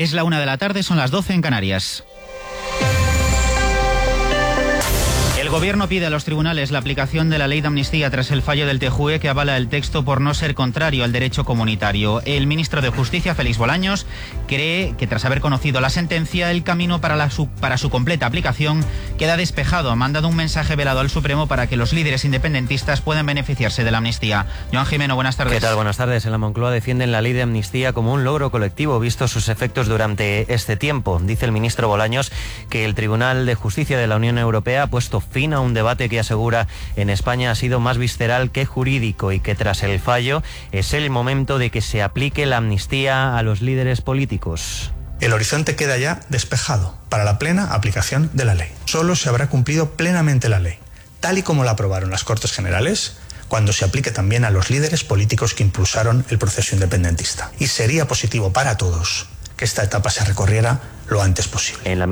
Es la 1 de la tarde, son las 12 en Canarias. El Gobierno pide a los tribunales la aplicación de la ley de amnistía tras el fallo del TJUE que avala el texto por no ser contrario al derecho comunitario. El ministro de Justicia, Félix Bolaños, cree que tras haber conocido la sentencia, el camino para su completa aplicación queda despejado. Ha mandado un mensaje velado al Supremo para que los líderes independentistas puedan beneficiarse de la amnistía. Joan Jimeno, buenas tardes. ¿Qué tal? Buenas tardes. En la Moncloa defienden la ley de amnistía como un logro colectivo, vistos sus efectos durante este tiempo. Dice el ministro Bolaños que el Tribunal de Justicia de la Unión Europea ha puesto fin a un debate que, asegura, en España ha sido más visceral que jurídico y que tras el fallo es el momento de que se aplique la amnistía a los líderes políticos. El horizonte queda ya despejado para la plena aplicación de la ley. Solo se habrá cumplido plenamente la ley, tal y como la aprobaron las Cortes Generales, cuando se aplique también a los líderes políticos que impulsaron el proceso independentista. Y sería positivo para todos que esta etapa se recorriera lo antes posible. En la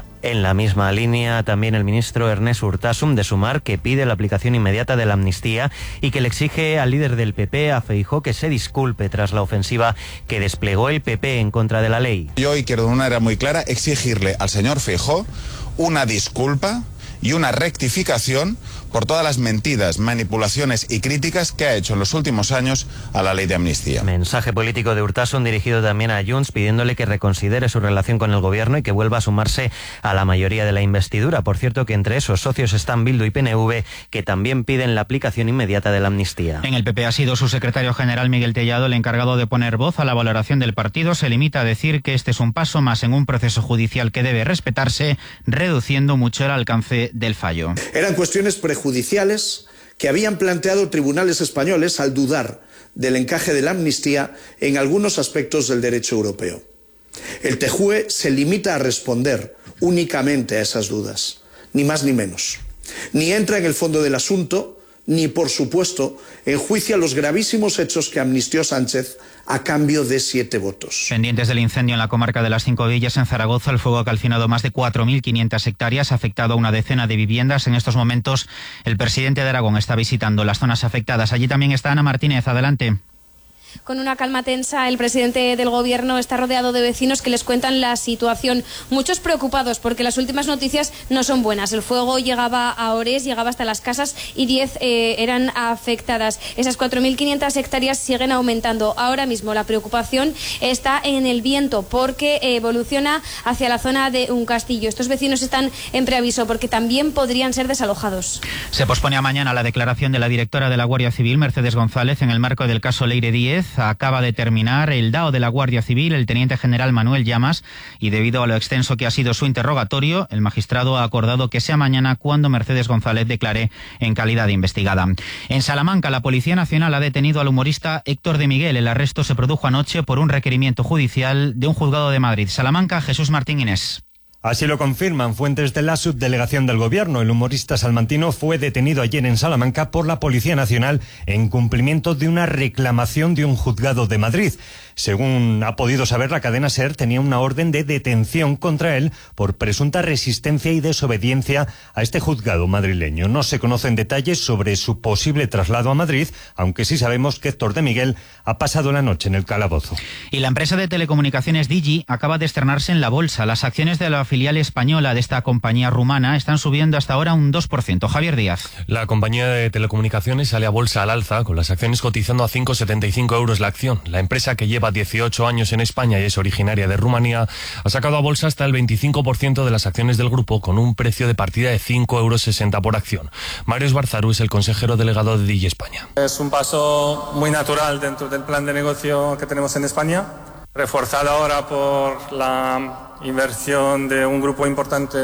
misma línea, también el ministro Ernest Urtasun, de Sumar, que pide la aplicación inmediata de la amnistía y que le exige al líder del PP, a Feijóo, que se disculpe tras la ofensiva que desplegó el PP en contra de la ley. Yo hoy quiero de una manera muy clara exigirle al señor Feijóo una disculpa y una rectificación por todas las mentiras, manipulaciones y críticas que ha hecho en los últimos años a la ley de amnistía. Mensaje político de Urtasun dirigido también a Junts, pidiéndole que reconsidere su relación con el gobierno y que vuelva a sumarse a la mayoría de la investidura. Por cierto, que entre esos socios están Bildu y PNV, que también piden la aplicación inmediata de la amnistía. En el PP ha sido su secretario general, Miguel Tellado, el encargado de poner voz a la valoración del partido. Se limita a decir que este es un paso más en un proceso judicial que debe respetarse, reduciendo mucho el alcance del fallo. Eran cuestiones prejudiciales que habían planteado tribunales españoles al dudar del encaje de la amnistía en algunos aspectos del derecho europeo. El TJUE se limita a responder únicamente a esas dudas, ni más ni menos. Ni entra en el fondo del asunto, ni, por supuesto, enjuicia los gravísimos hechos que amnistió Sánchez a cambio de 7 votos. Pendientes del incendio en la comarca de las Cinco Villas, en Zaragoza, el fuego ha calcinado más de 4.500 hectáreas, ha afectado a una decena de viviendas. En estos momentos, el presidente de Aragón está visitando las zonas afectadas. Allí también está Ana Martínez. Adelante. Con una calma tensa, el presidente del Gobierno está rodeado de vecinos que les cuentan la situación. Muchos preocupados porque las últimas noticias no son buenas. El fuego llegaba a Ores, llegaba hasta las casas y 10 eran afectadas. Esas 4.500 hectáreas siguen aumentando. Ahora mismo la preocupación está en el viento porque evoluciona hacia la zona de un castillo. Estos vecinos están en preaviso porque también podrían ser desalojados. Se pospone a mañana la declaración de la directora de la Guardia Civil, Mercedes González, en el marco del caso Leire Díez. Acaba de terminar el DAO de la Guardia Civil, el teniente general Manuel Llamas, y debido a lo extenso que ha sido su interrogatorio, el magistrado ha acordado que sea mañana cuando Mercedes González declare en calidad de investigada. En Salamanca, la Policía Nacional ha detenido al humorista Héctor de Miguel. El arresto se produjo anoche por un requerimiento judicial de un juzgado de Madrid. Salamanca, Jesús Martín Inés. Así lo confirman fuentes de la subdelegación del Gobierno. El humorista salmantino fue detenido ayer en Salamanca por la Policía Nacional en cumplimiento de una reclamación de un juzgado de Madrid. Según ha podido saber la cadena SER, tenía una orden de detención contra él por presunta resistencia y desobediencia a este juzgado madrileño. No se conocen detalles sobre su posible traslado a Madrid, aunque sí sabemos que Héctor de Miguel ha pasado la noche en el calabozo. Y la empresa de telecomunicaciones Digi acaba de estrenarse en la bolsa. Las acciones de la filial española de esta compañía rumana están subiendo hasta ahora un 2%. Javier Díaz. La compañía de telecomunicaciones sale a bolsa al alza, con las acciones cotizando a 5,75 euros la acción. La empresa, que lleva 18 años en España y es originaria de Rumanía, ha sacado a bolsa hasta el 25% de las acciones del grupo, con un precio de partida de 5,60 euros por acción. Mario Esbarzaru es el consejero delegado de Digi España. Es un paso muy natural dentro del plan de negocio que tenemos en España, reforzado ahora por la inversión de un grupo importante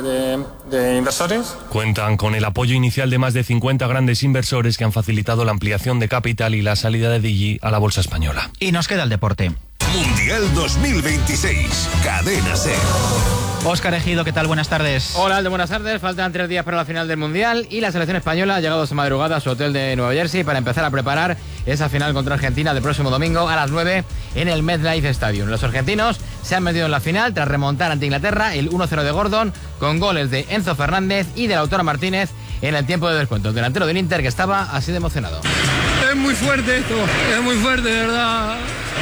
de inversores. Cuentan con el apoyo inicial de más de 50 grandes inversores que han facilitado la ampliación de capital y la salida de Digi a la bolsa española. Y nos queda el deporte. Mundial 2026, Cadena SER. Óscar Ejido, ¿qué tal? Buenas tardes. Hola, Aldo, buenas tardes. Faltan 3 días para la final del Mundial y la selección española ha llegado esta madrugada a su hotel de Nueva Jersey para empezar a preparar esa final contra Argentina del próximo domingo a las 9 en el MetLife Stadium. Los argentinos se han metido en la final tras remontar ante Inglaterra el 1-0 de Gordon, con goles de Enzo Fernández y de Lautaro Martínez en el tiempo de descuento. El delantero del Inter, que estaba así de emocionado. Es muy fuerte esto, es muy fuerte, de verdad.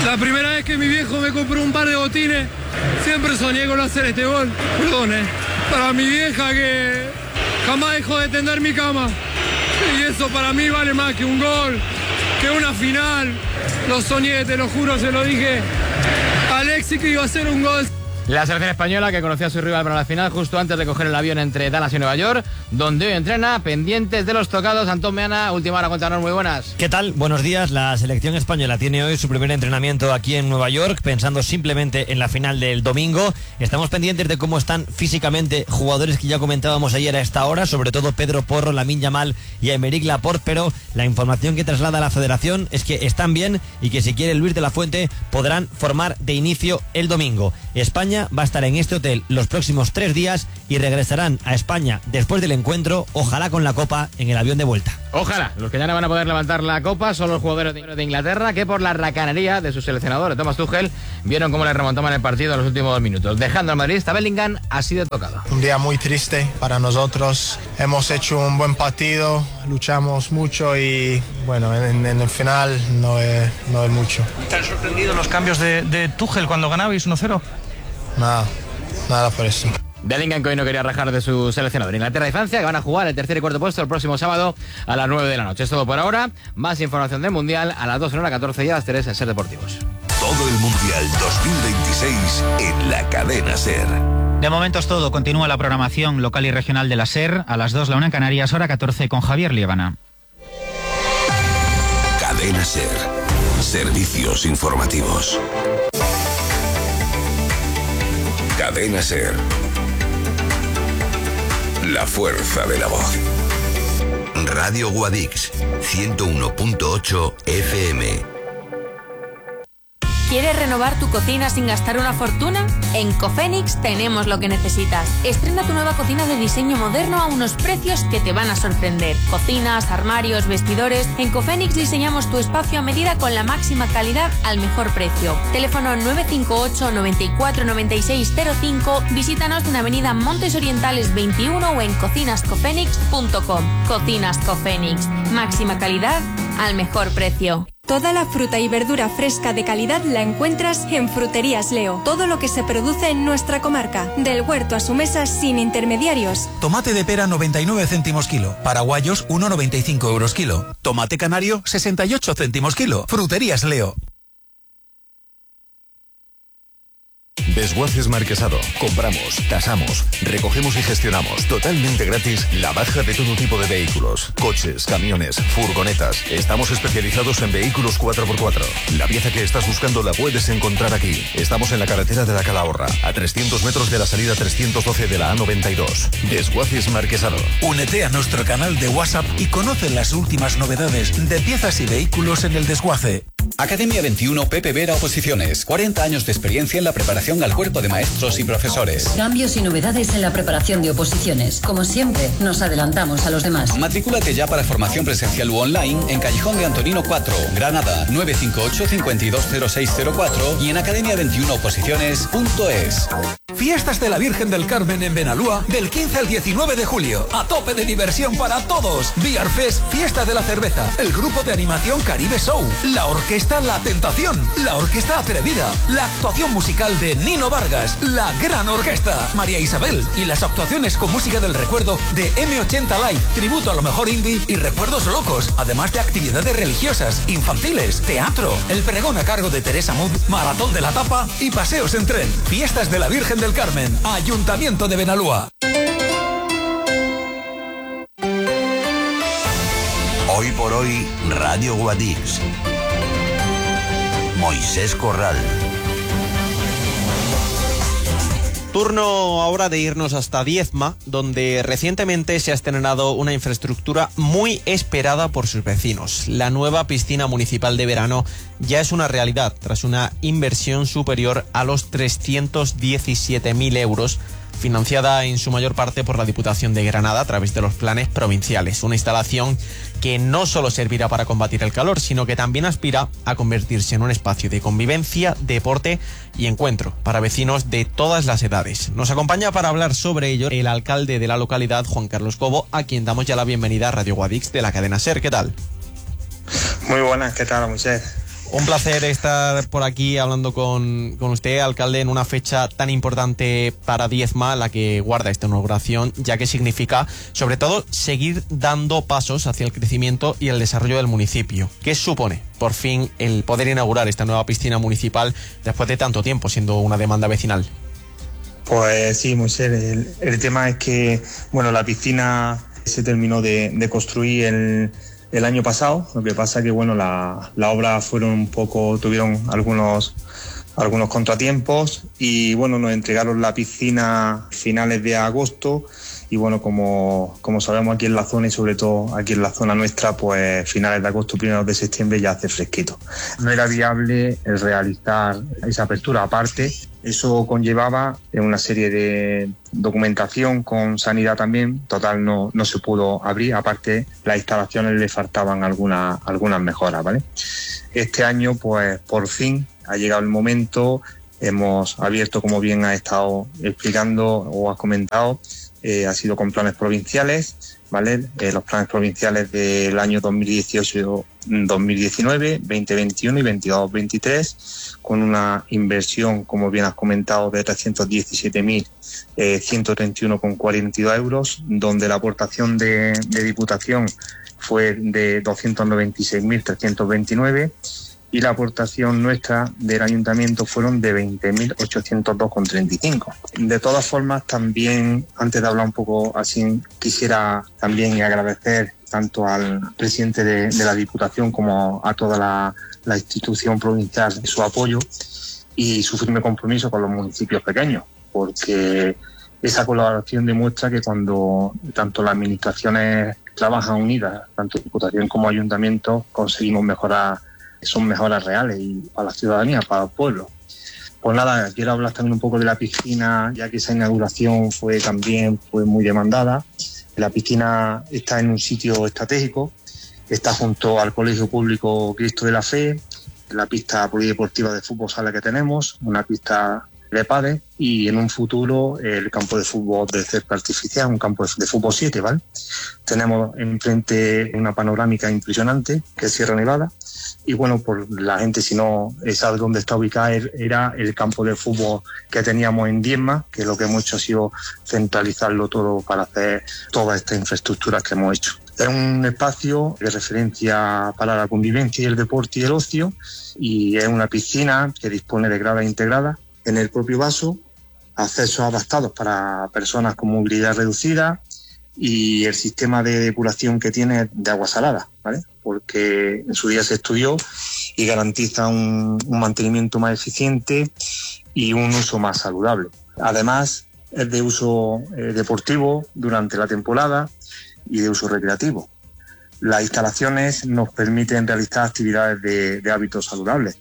La primera vez que mi viejo me compró un par de botines, siempre soñé con hacer este gol. Perdón, para mi vieja que jamás dejó de tender mi cama. Y eso para mí vale más que un gol, que una final. Lo soñé, te lo juro, se lo dije a Alexis que iba a hacer un gol. La selección española que conocía a su rival para la final justo antes de coger el avión entre Dallas y Nueva York, donde hoy entrena, pendientes de los tocados. Antón Meana, última hora, cuéntanos, muy buenas. ¿Qué tal? Buenos días. La selección española tiene hoy su primer entrenamiento aquí en Nueva York, pensando simplemente en la final del domingo. Estamos pendientes de cómo están físicamente jugadores que ya comentábamos ayer a esta hora, sobre todo Pedro Porro, Lamine Yamal y Aymeric Laporte, pero la información que traslada la federación es que están bien y que si quiere Luis de la Fuente podrán formar de inicio el domingo. España va a estar en este hotel los próximos 3 días y regresarán a España después del encuentro, ojalá con la Copa en el avión de vuelta. Ojalá. Los que ya no van a poder levantar la Copa son los jugadores de Inglaterra, que por la racanería de su seleccionador, Thomas Tuchel, vieron cómo le remontaban el partido en los últimos 2 minutos. Dejando al madridista Bellingham así de tocado. Un día muy triste para nosotros. Hemos hecho un buen partido, luchamos mucho y bueno, en el final no es mucho. ¿Te han sorprendido los cambios de Tuchel cuando ganabais 1-0? Nada por eso. Bellingham, que hoy no quería rajar de su seleccionador. Inglaterra y Francia, que van a jugar el tercer y cuarto puesto el próximo sábado a las 9 de la noche. Es todo por ahora. Más información del Mundial a las 2 en hora 14 y a las 3 en SER Deportivos. Todo el Mundial 2026 en la cadena SER. De momento es todo. Continúa la programación local y regional de la SER. A las 2, la 1 en Canarias, hora 14 con Javier Liébana. Cadena SER. Servicios informativos. Cadena SER. La fuerza de la voz. Radio Guadix, 101.8 FM. ¿Quieres renovar tu cocina sin gastar una fortuna? En Cofenix tenemos lo que necesitas. Estrena tu nueva cocina de diseño moderno a unos precios que te van a sorprender. Cocinas, armarios, vestidores. En Cofenix diseñamos tu espacio a medida con la máxima calidad al mejor precio. Teléfono 958 94 96 05. Visítanos en Avenida Montes Orientales 21 o en cocinascofenix.com. Cocinas Cofenix. Máxima calidad al mejor precio. Toda la fruta y verdura fresca de calidad la encuentras en Fruterías Leo. Todo lo que se produce en nuestra comarca. Del huerto a su mesa sin intermediarios. Tomate de pera 99 céntimos kilo. Paraguayos 1,95 euros kilo. Tomate canario 68 céntimos kilo. Fruterías Leo. Desguaces Marquesado. Compramos, tasamos, recogemos y gestionamos totalmente gratis la baja de todo tipo de vehículos, coches, camiones, furgonetas. Estamos especializados en vehículos 4x4. La pieza que estás buscando la puedes encontrar aquí. Estamos en la carretera de la Calahorra, a 300 metros de la salida 312 de la A92. Desguaces Marquesado. Únete a nuestro canal de WhatsApp y conoce las últimas novedades de piezas y vehículos en el desguace. Academia 21 Pepe Vera Oposiciones. 40 años de experiencia en la preparación al cuerpo de maestros y profesores. Cambios y novedades en la preparación de oposiciones. Como siempre, nos adelantamos a los demás. Matrículate ya para formación presencial u online en Callejón de Antonino 4, Granada, 958-520604 y en academia21oposiciones.es. Fiestas de la Virgen del Carmen en Benalúa del 15 al 19 de julio. A tope de diversión para todos. Beer Fest, Fiesta de la Cerveza, el grupo de animación Caribe Show, la orquesta La Tentación, la orquesta Atrevida, la actuación musical de Nino Vargas, la gran orquesta María Isabel y las actuaciones con música del recuerdo de M80 Live, tributo a lo mejor indie y recuerdos locos, además de actividades religiosas, infantiles, teatro, el pregón a cargo de Teresa Mud, maratón de la tapa y paseos en tren. Fiestas de la Virgen del Carmen, Ayuntamiento de Benalúa. Hoy por hoy, Radio Guadix. Moisés Corral. Turno ahora de irnos hasta Diezma, donde recientemente se ha estrenado una infraestructura muy esperada por sus vecinos. La nueva piscina municipal de verano ya es una realidad tras una inversión superior a los 317.000 euros, financiada en su mayor parte por la Diputación de Granada a través de los planes provinciales. Una instalación que no solo servirá para combatir el calor, sino que también aspira a convertirse en un espacio de convivencia, deporte y encuentro para vecinos de todas las edades. Nos acompaña para hablar sobre ello el alcalde de la localidad, Juan Carlos Cobo, a quien damos ya la bienvenida a Radio Guadix de la cadena SER. ¿Qué tal? Muy buenas, ¿qué tal, Moisés? Un placer estar por aquí hablando con usted, alcalde, en una fecha tan importante para Diezma, la que guarda esta inauguración, ya que significa, sobre todo, seguir dando pasos hacia el crecimiento y el desarrollo del municipio. ¿Qué supone, por fin, el poder inaugurar esta nueva piscina municipal después de tanto tiempo, siendo una demanda vecinal? Pues sí, Moisés, el tema es que, bueno, la piscina se terminó de construir el año pasado. Lo que pasa que, bueno, la obra tuvieron algunos contratiempos y, bueno, nos entregaron la piscina a finales de agosto y, bueno, como sabemos aquí en la zona y sobre todo aquí en la zona nuestra, pues finales de agosto, primeros de septiembre ya hace fresquito. No era viable el realizar esa apertura. Aparte, eso conllevaba una serie de documentación con sanidad también. Total, no se pudo abrir. Aparte, las instalaciones le faltaban algunas mejoras, ¿vale? Este año, pues por fin ha llegado el momento. Hemos abierto, como bien ha estado explicando o has comentado, ha sido con planes provinciales, ¿vale? Los planes provinciales del año 2018, 2019, 2021 y 22-23, con una inversión, como bien has comentado, de 317.131,42 euros, donde la aportación de Diputación fue de 296.329 y la aportación nuestra del ayuntamiento fueron de 20.802,35. De todas formas, también, antes de hablar un poco así, quisiera también agradecer tanto al presidente de la Diputación como a toda la institución provincial su apoyo y su firme compromiso con los municipios pequeños, porque esa colaboración demuestra que cuando tanto las administraciones trabajan unidas, tanto Diputación como Ayuntamiento, conseguimos son mejoras reales y para la ciudadanía, para el pueblo. Pues nada, quiero hablar también un poco de la piscina, ya que esa inauguración fue muy demandada. La piscina está en un sitio estratégico, está junto al Colegio Público Cristo de la Fe, la pista polideportiva de fútbol sala que tenemos, una pista de pádel y en un futuro el campo de fútbol de césped artificial, un campo de fútbol 7, ¿vale? Tenemos enfrente una panorámica impresionante que es Sierra Nevada y, bueno, por la gente si no sabe dónde está ubicada, era el campo de fútbol que teníamos en Diezma, que lo que hemos hecho ha sido centralizarlo todo para hacer todas estas infraestructuras que hemos hecho. Es un espacio de referencia para la convivencia y el deporte y el ocio y es una piscina que dispone de gradas integradas en el propio vaso, accesos adaptados para personas con movilidad reducida y el sistema de depuración que tiene de agua salada, ¿vale? Porque en su día se estudió y garantiza un mantenimiento más eficiente y un uso más saludable. Además, es de uso deportivo durante la temporada y de uso recreativo. Las instalaciones nos permiten realizar actividades de hábitos saludables,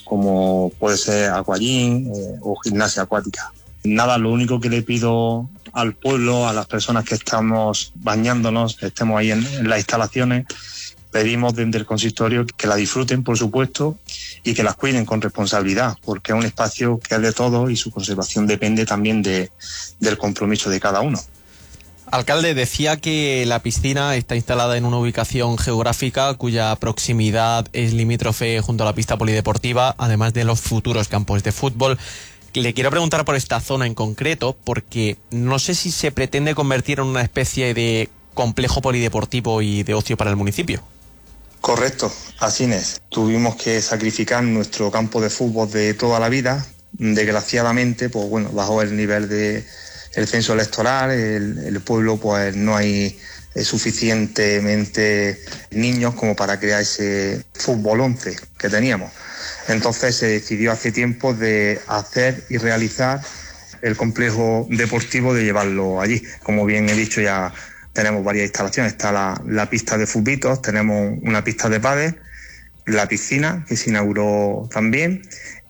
como puede ser aquagym o gimnasia acuática. Nada, lo único que le pido al pueblo, a las personas que estamos bañándonos, que estemos ahí en las instalaciones, pedimos desde el consistorio que la disfruten, por supuesto, y que las cuiden con responsabilidad, porque es un espacio que es de todos y su conservación depende también del compromiso de cada uno. Alcalde, decía que la piscina está instalada en una ubicación geográfica cuya proximidad es limítrofe junto a la pista polideportiva, además de los futuros campos de fútbol. Le quiero preguntar por esta zona en concreto, porque no sé si se pretende convertir en una especie de complejo polideportivo y de ocio para el municipio. Correcto, así es. Tuvimos que sacrificar nuestro campo de fútbol de toda la vida. Desgraciadamente, pues bueno, bajó el nivel del censo electoral, el pueblo pues no hay suficientemente niños como para crear ese fútbol 11 que teníamos. Entonces se decidió hace tiempo de hacer y realizar el complejo deportivo, de llevarlo allí. Como bien he dicho, ya tenemos varias instalaciones. Está la pista de futbitos, tenemos una pista de pádel, la piscina que se inauguró también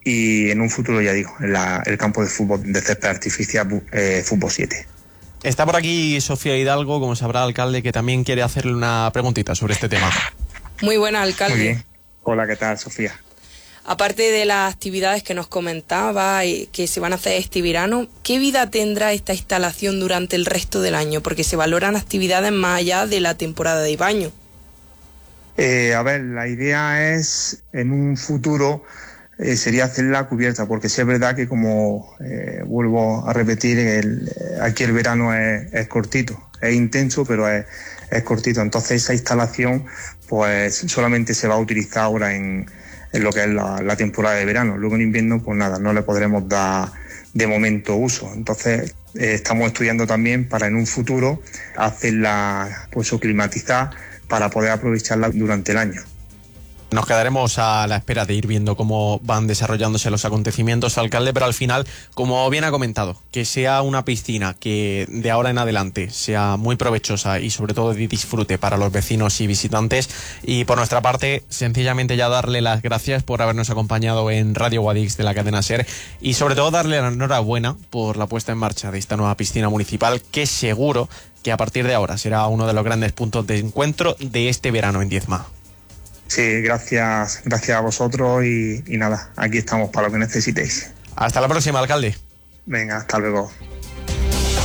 y en un futuro, ya digo, el campo de fútbol de césped artificial fútbol 7. Está por aquí Sofía Hidalgo, como sabrá, alcalde, que también quiere hacerle una preguntita sobre este tema. Muy buena, alcalde. Muy bien. Hola, ¿qué tal, Sofía? Aparte de las actividades que nos comentaba y que se van a hacer este verano, ¿qué vida tendrá esta instalación durante el resto del año? Porque se valoran actividades más allá de la temporada de baño. A ver, la idea es en un futuro sería hacerla cubierta, porque sí es verdad que como vuelvo a repetir, aquí el verano es cortito, es intenso, pero es cortito. Entonces esa instalación pues solamente se va a utilizar ahora en lo que es la temporada de verano. Luego en invierno pues nada, no le podremos dar de momento uso. Entonces estamos estudiando también para en un futuro hacerla pues o climatizar para poder aprovecharla durante el año. Nos quedaremos a la espera de ir viendo cómo van desarrollándose los acontecimientos, alcalde, pero al final, como bien ha comentado, que sea una piscina que de ahora en adelante sea muy provechosa y sobre todo de disfrute para los vecinos y visitantes. Y por nuestra parte, sencillamente ya darle las gracias por habernos acompañado en Radio Guadix de la cadena SER y sobre todo darle la enhorabuena por la puesta en marcha de esta nueva piscina municipal, que seguro que a partir de ahora será uno de los grandes puntos de encuentro de este verano en Diezma. Sí, gracias a vosotros y nada, aquí estamos para lo que necesitéis. Hasta la próxima, alcalde. Venga, hasta luego.